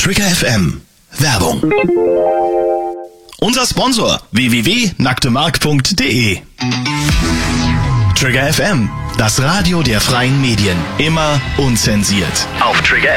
Trigger FM. Werbung. Unser Sponsor www.nacktemark.de. Trigger FM, das Radio der freien Medien. Immer unzensiert. Auf Trigger